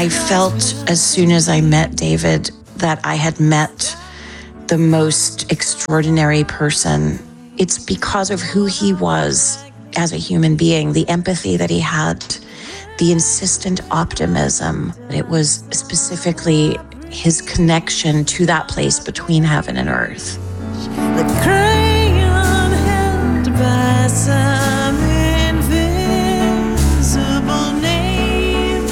I felt as soon as I met David that I had met the most extraordinary person. It's because of who he was as a human being, the empathy that he had, the insistent optimism. It was specifically his connection to that place between heaven and earth. The crayon held by some invisible name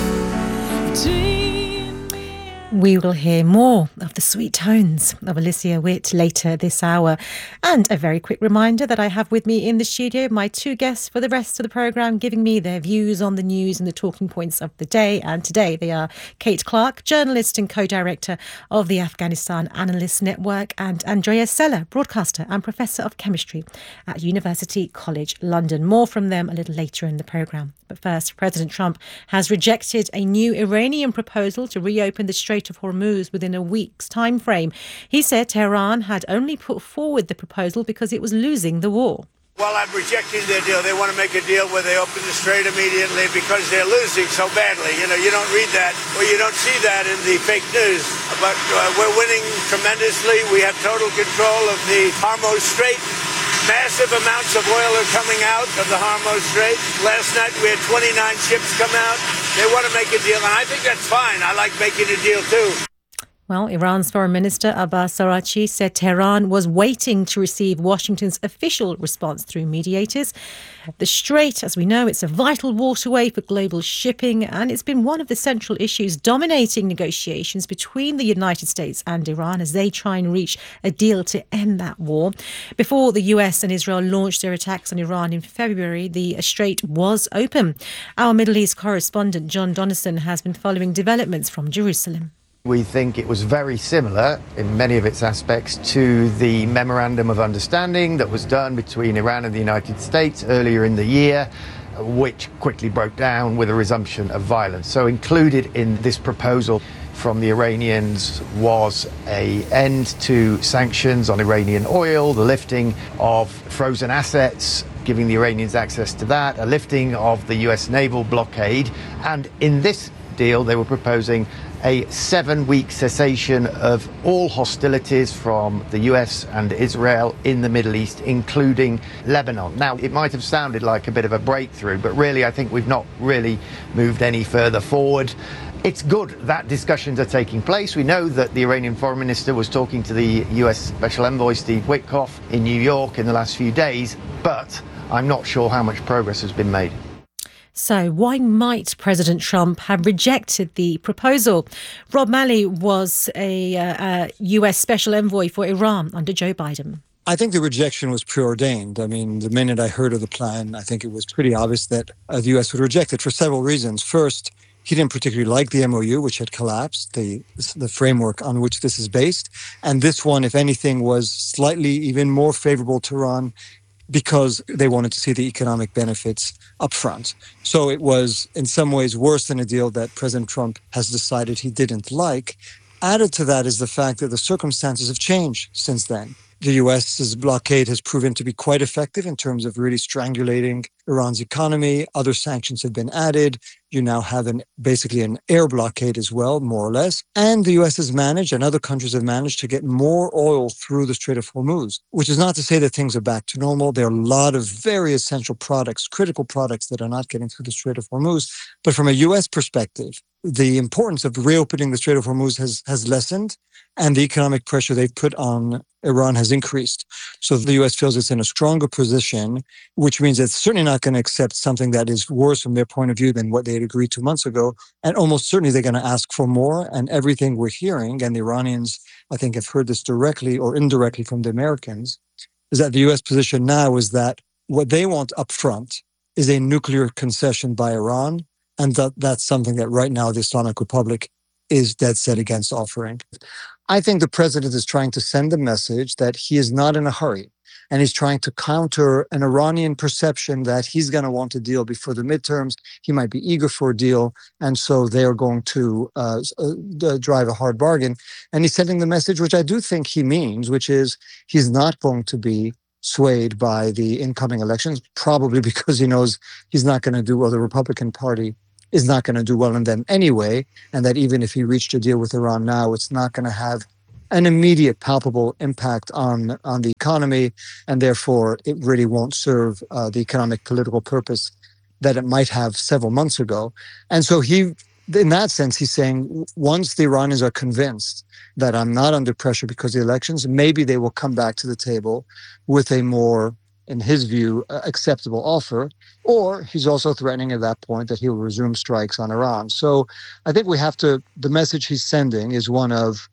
between me. We will hear more of the sweet tones of Alicia Witt later this hour. And a very quick reminder that I have with me in the studio my two guests for the rest of the programme, giving me their views on the news and the talking points of the day. And today they are Kate Clark, journalist and co-director of the Afghanistan Analysts Network, and Andrea Sella, broadcaster and professor of chemistry at University College London. More from them a little later in the programme. But first, President Trump has rejected a new Iranian proposal to reopen the Strait of Hormuz within a week's time frame. He said Tehran had only put forward the proposal because it was losing the war. Well, I'm rejecting their deal. They want to make a deal where they open the strait immediately because they're losing so badly. You know, you don't read that or you don't see that in the fake news. But we're winning tremendously. We have total control of the Hormuz Strait. Massive amounts of oil are coming out of the Hormuz Strait. Last night we had 29 ships come out. They want to make a deal, and I think that's fine. I like making a deal too. Well, Iran's Foreign Minister Abbas Araghchi said Tehran was waiting to receive Washington's official response through mediators. The Strait, as we know, it's a vital waterway for global shipping, and it's been one of the central issues dominating negotiations between the United States and Iran as they try and reach a deal to end that war. Before the US and Israel launched their attacks on Iran in February, the strait was open. Our Middle East correspondent John Donison has been following developments from Jerusalem. We think it was very similar in many of its aspects to the Memorandum of Understanding that was done between Iran and the United States earlier in the year, which quickly broke down with a resumption of violence. So included in this proposal from the Iranians was an end to sanctions on Iranian oil, the lifting of frozen assets, giving the Iranians access to that, a lifting of the US naval blockade, and in this deal they were proposing a 7-week cessation of all hostilities from the US and Israel in the Middle East, including Lebanon. Now, it might have sounded like a bit of a breakthrough, but really I think we've not really moved any further forward. It's good that discussions are taking place. We know that the Iranian foreign minister was talking to the US Special Envoy Steve Witkoff in New York in the last few days, but I'm not sure how much progress has been made. So why might President Trump have rejected the proposal? Rob Malley was a US Special Envoy for Iran under Joe Biden. I think the rejection was preordained. I mean, the minute I heard of the plan, I think it was pretty obvious that the U.S. would reject it for several reasons. First, he didn't particularly like the MOU, which had collapsed, the framework on which this is based. And this one, if anything, was slightly even more favorable to Iran because they wanted to see the economic benefits up front. So it was in some ways worse than a deal that President Trump has decided he didn't like. Added to that is the fact that the circumstances have changed since then. The U.S.'s blockade has proven to be quite effective in terms of really strangulating Iran's economy. Other sanctions have been added. You now have basically an air blockade as well, more or less. And the U.S. has managed, and other countries have managed, to get more oil through the Strait of Hormuz, which is not to say that things are back to normal. There are a lot of very essential products, critical products that are not getting through the Strait of Hormuz. But from a U.S. perspective, the importance of reopening the Strait of Hormuz has lessened, and the economic pressure they've put on Iran has increased. So the U.S. feels it's in a stronger position, which means it's certainly not going to accept something that is worse from their point of view than what they had agreed 2 months ago. And almost certainly they're going to ask for more. And everything we're hearing, and the Iranians, I think, have heard this directly or indirectly from the Americans, is that the U.S. position now is that what they want up front is a nuclear concession by Iran. And that's something that right now the Islamic Republic is dead set against offering. I think the president is trying to send a message that he is not in a hurry, and he's trying to counter an Iranian perception that he's going to want a deal before the midterms. He might be eager for a deal, and so they are going to drive a hard bargain. And he's sending the message, which I do think he means, which is he's not going to be swayed by the incoming elections, probably because he knows he's not going to do what the Republican Party is not going to do well in them anyway, and that even if he reached a deal with Iran now, it's not going to have an immediate palpable impact on the economy, and therefore it really won't serve the economic political purpose that it might have several months ago. And so he, in that sense, he's saying once the Iranians are convinced that I'm not under pressure because of the elections, maybe they will come back to the table with a more, in his view, acceptable offer. Or he's also threatening at that point that he'll resume strikes on Iran. So I think we have to, the message he's sending is one of